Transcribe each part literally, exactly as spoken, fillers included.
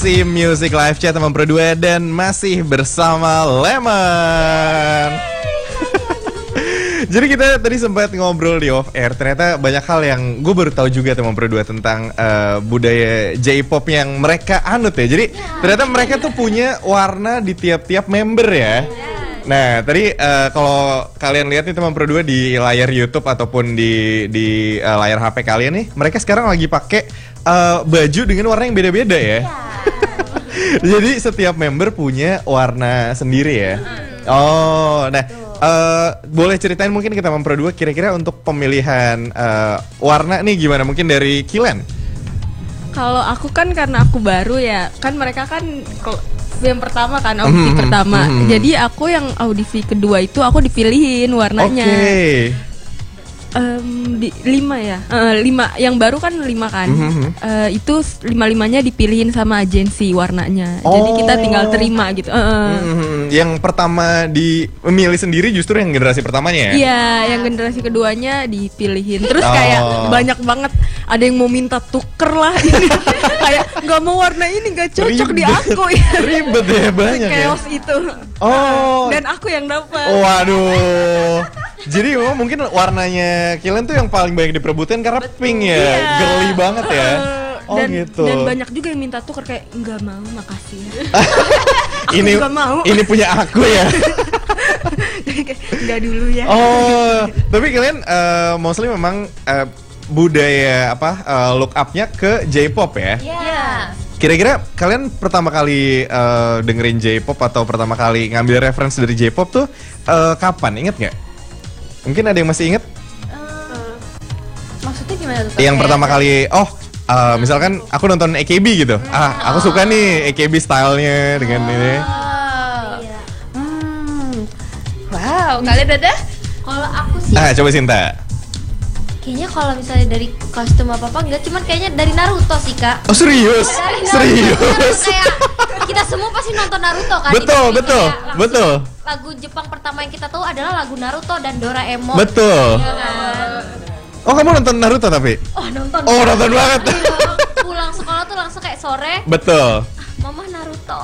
edisi Music Live Chat teman Pro dua dan masih bersama Lemon. Jadi kita tadi sempat ngobrol di off air, ternyata banyak hal yang gue baru tahu juga teman Pro dua tentang uh, budaya J-pop yang mereka anut ya. Jadi ternyata mereka tuh punya warna di tiap-tiap member ya. Nah, tadi uh, kalau kalian lihat nih teman Pro dua di layar YouTube ataupun di di uh, layar H P kalian nih, mereka sekarang lagi pakai uh, baju dengan warna yang beda-beda ya. Jadi setiap member punya warna sendiri ya. Oh, nah uh, boleh ceritain mungkin kita teman Pro dua kira-kira untuk pemilihan uh, warna nih gimana? Mungkin dari Kilen. Kalau aku kan karena aku baru ya, kan mereka kan yang pertama kan audisi mm-hmm. pertama. Mm-hmm. Jadi aku yang audisi kedua itu aku dipilihin warnanya. Oke. Okay. Um, di lima ya, uh, lima yang baru kan lima kan. Mm-hmm. Uh, itu lima limanya dipilihin sama agensi warnanya. Oh. Jadi kita tinggal terima gitu. Uh. Mm-hmm. Yang pertama dimilih sendiri justru yang generasi pertamanya ya? Iya, yang generasi keduanya dipilihin. Terus oh. kayak banyak banget. Ada yang mau minta tuker lah ini. Kayak nggak mau warna ini nggak cocok ribet, di aku ya. Ribet ya banyak ya. Chaos itu. Oh. Dan aku yang dapat. Waduh. Jadi oh, mungkin warnanya Kilen tuh yang paling banyak diperebutkan karena betul. Pink ya, yeah. Girly banget ya. Uh, oh dan, gitu. Dan banyak juga yang minta tuker kayak nggak mau, makasih. ini juga mau. Ini punya aku ya. Nggak dulu ya. Oh, tapi kalian uh, mostly memang uh, budaya apa uh, look up-nya ke J-pop ya? Iya. Yeah. Kira-kira kalian pertama kali uh, dengerin J-pop atau pertama kali ngambil reference dari J-pop tuh uh, kapan? Ingat nggak? Mungkin ada yang masih inget? Uh, maksudnya gimana tuh? Yang pertama kali, oh uh, misalkan aku nonton A K B gitu. Ah, aku suka nih A K B stylenya dengan oh, ini. Iya. Hmm. Wow, kalian ada? Kalau aku sih. Ah, coba Sinta. Kayaknya kalau misalnya dari kostum apa-apa enggak, cuman kayaknya dari Naruto sih, Kak. Oh, serius? Dari serius? Kayak kita semua pasti nonton Naruto kan? Betul, betul, betul. Lagu Jepang pertama yang kita tahu adalah lagu Naruto dan Doraemon. Betul. Ya kan? Oh, kamu nonton Naruto tapi? Oh, nonton. Oh, nonton banget. Pulang sekolah tuh langsung kayak sore. Betul. Mama Naruto.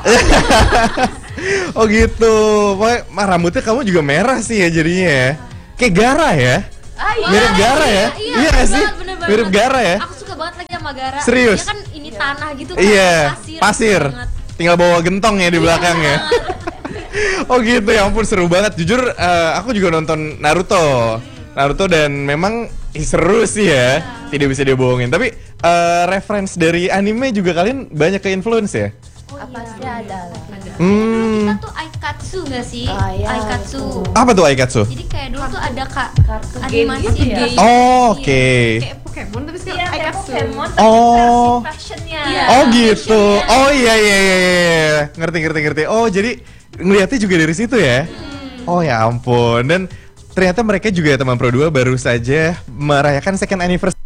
Oh gitu. Pokoknya rambutnya kamu juga merah sih ya jadinya ya. Kayak Gara ya? Ah, iya, mirip Gara ya? Iya, iya gak sih? Bener -bener mirip Gara ya? Aku suka banget lagi sama Gara. Serius? Dia kan ini tanah gitu kan. Iya, pasir. pasir. Tinggal bawa gentong ya di belakang ya. Oh gitu, ya ampun seru banget. Jujur uh, aku juga nonton Naruto. Naruto dan memang ih, seru sih ya. Tidak bisa dibohongin. Tapi uh, reference dari anime juga kalian banyak ke influence ya? Oh, apa sih iya. ada lah. Hmm. Kita tuh Aikatsu gak sih? Ah, iya, Aikatsu. Apa tuh Aikatsu? Jadi kayak dulu tuh ada kak kartu animasi game gitu ya? game. Oh, oke. Okay. Kayak Pokemon tapi sekarang Iya, kayak Aikatsu. Pokemon tapi Oh. versi fashionnya. Iya. Oh gitu. Oh iya iya iya iya. Ngerti ngerti ngerti. Oh jadi ngeliatnya juga dari situ ya. Hmm. Oh ya ampun. Dan ternyata mereka juga teman Pro dua baru saja merayakan second anniversary